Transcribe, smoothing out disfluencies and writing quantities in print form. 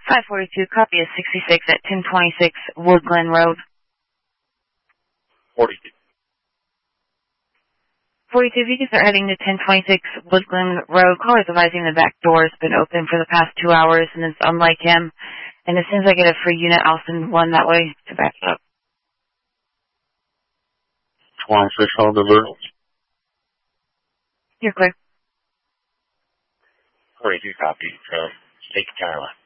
542, copy is 66 at 1026 Woodland Road. 42. 42, if you can start heading to 1026 Woodland Road, caller's advising the back door has been open for the past 2 hours and it's unlike him. And as soon as I get a free unit, I'll send one that way to back it up. 26 on the road. You're clear. 42 copy from Lake Carolina.